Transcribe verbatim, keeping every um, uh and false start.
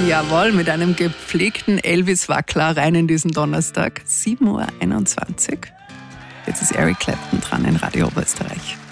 Jawohl, mit einem gepflegten Elvis-Wackler rein in diesen Donnerstag. sieben Uhr einundzwanzig. Jetzt ist Eric Clapton dran in Radio Oberösterreich.